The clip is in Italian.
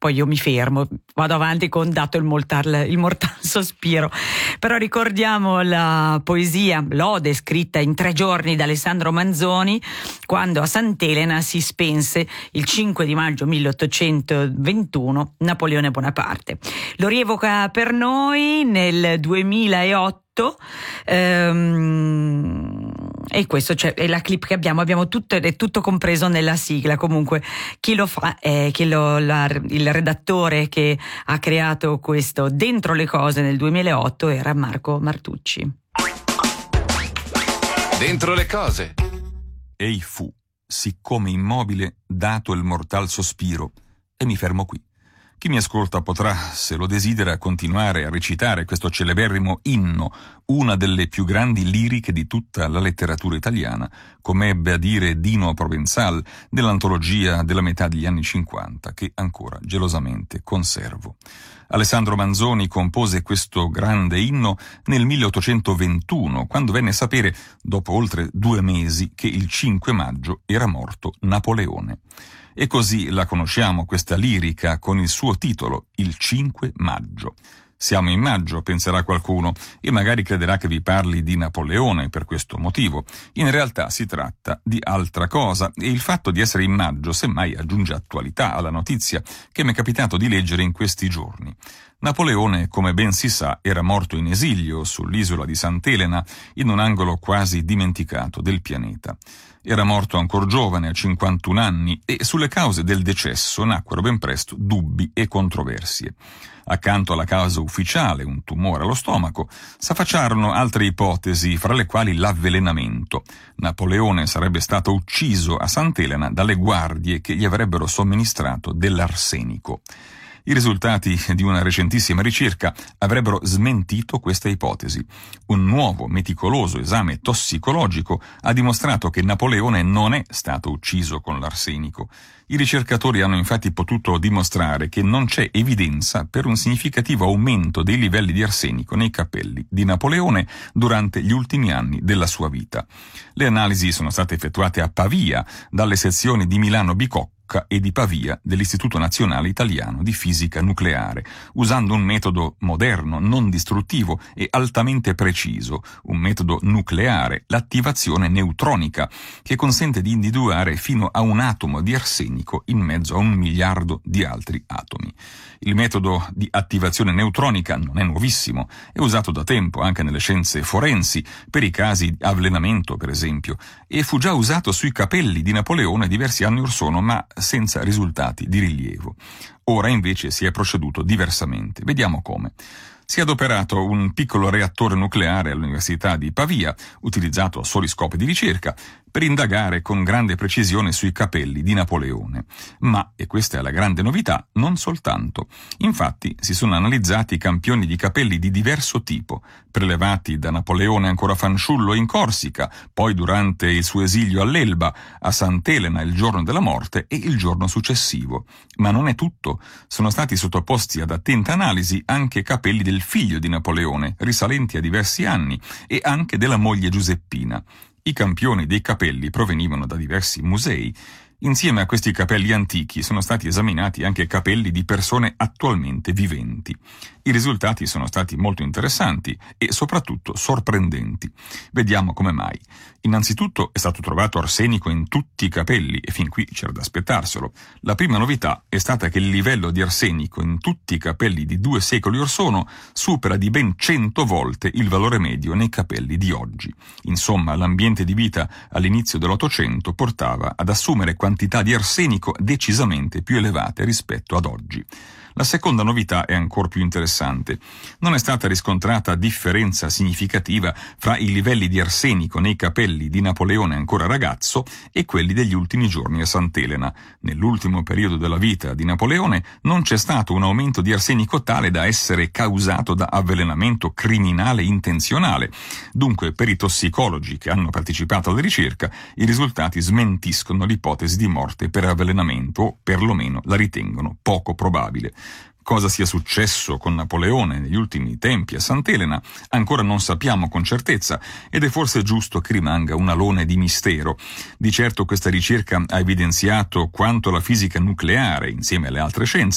poi io mi fermo, vado avanti con dato il mortal sospiro. Però ricordiamo la poesia, l'ode scritta in 3 giorni da Alessandro Manzoni, quando a Sant'Elena si spense il 5 di maggio 1821 Napoleone Bonaparte. Lo rievoca per noi nel 2008. E questo è la clip che abbiamo tutto, è tutto compreso nella sigla. Comunque chi lo fa è il redattore che ha creato questo Dentro le cose nel 2008 era Marco Martucci. Dentro le cose. Ei fu, siccome immobile, dato il mortal sospiro, e mi fermo qui. Chi mi ascolta potrà, se lo desidera, continuare a recitare questo celeberrimo inno, una delle più grandi liriche di tutta la letteratura italiana, come ebbe a dire Dino Provenzal nell'antologia della metà degli anni 50, che ancora gelosamente conservo. Alessandro Manzoni compose questo grande inno nel 1821, quando venne a sapere, dopo oltre 2 mesi, che il 5 maggio era morto Napoleone. E così la conosciamo, questa lirica, con il suo titolo, Il 5 maggio. Siamo in maggio, penserà qualcuno, e magari crederà che vi parli di Napoleone per questo motivo. In realtà si tratta di altra cosa, e il fatto di essere in maggio semmai aggiunge attualità alla notizia che mi è capitato di leggere in questi giorni. Napoleone, come ben si sa, era morto in esilio sull'isola di Sant'Elena, in un angolo quasi dimenticato del pianeta. Era morto ancor giovane, a 51 anni, e sulle cause del decesso nacquero ben presto dubbi e controversie. Accanto alla causa ufficiale, un tumore allo stomaco, s'affacciarono altre ipotesi, fra le quali l'avvelenamento. Napoleone sarebbe stato ucciso a Sant'Elena dalle guardie che gli avrebbero somministrato dell'arsenico. I risultati di una recentissima ricerca avrebbero smentito questa ipotesi. Un nuovo, meticoloso esame tossicologico ha dimostrato che Napoleone non è stato ucciso con l'arsenico. I ricercatori hanno infatti potuto dimostrare che non c'è evidenza per un significativo aumento dei livelli di arsenico nei capelli di Napoleone durante gli ultimi anni della sua vita. Le analisi sono state effettuate a Pavia dalle sezioni di Milano Bicocca e di Pavia dell'Istituto Nazionale Italiano di Fisica Nucleare, usando un metodo moderno, non distruttivo e altamente preciso, un metodo nucleare, l'attivazione neutronica, che consente di individuare fino a un atomo di arsenico in mezzo a 1 miliardo di altri atomi. Il metodo di attivazione neutronica non è nuovissimo, è usato da tempo anche nelle scienze forensi, per i casi di avvelenamento per esempio, e fu già usato sui capelli di Napoleone diversi anni or sono, ma senza risultati di rilievo. Ora invece si è proceduto diversamente. Vediamo come. Si è adoperato un piccolo reattore nucleare all'Università di Pavia, utilizzato a soli scopi di ricerca, per indagare con grande precisione sui capelli di Napoleone. Ma, e questa è la grande novità, non soltanto. Infatti si sono analizzati campioni di capelli di diverso tipo, prelevati da Napoleone ancora fanciullo in Corsica, poi durante il suo esilio all'Elba, a Sant'Elena il giorno della morte e il giorno successivo. Ma non è tutto. Sono stati sottoposti ad attenta analisi anche capelli del figlio di Napoleone, risalenti a diversi anni, e anche della moglie Giuseppina. I campioni dei capelli provenivano da diversi musei. Insieme a questi capelli antichi sono stati esaminati anche capelli di persone attualmente viventi. I risultati sono stati molto interessanti e soprattutto sorprendenti. Vediamo come mai. Innanzitutto è stato trovato arsenico in tutti i capelli e fin qui c'era da aspettarselo. La prima novità è stata che il livello di arsenico in tutti i capelli di 2 secoli or sono supera di ben 100 volte il valore medio nei capelli di oggi. Insomma, l'ambiente di vita all'inizio dell'Ottocento portava ad assumere quantità di arsenico decisamente più elevate rispetto ad oggi. La seconda novità è ancora più interessante. Non è stata riscontrata differenza significativa fra i livelli di arsenico nei capelli di Napoleone ancora ragazzo e quelli degli ultimi giorni a Sant'Elena. Nell'ultimo periodo della vita di Napoleone non c'è stato un aumento di arsenico tale da essere causato da avvelenamento criminale intenzionale. Dunque, per i tossicologi che hanno partecipato alla ricerca, i risultati smentiscono l'ipotesi di morte per avvelenamento, o perlomeno la ritengono poco probabile. Cosa sia successo con Napoleone negli ultimi tempi a Sant'Elena ancora non sappiamo con certezza ed è forse giusto che rimanga un alone di mistero. Di certo questa ricerca ha evidenziato quanto la fisica nucleare, insieme alle altre scienze,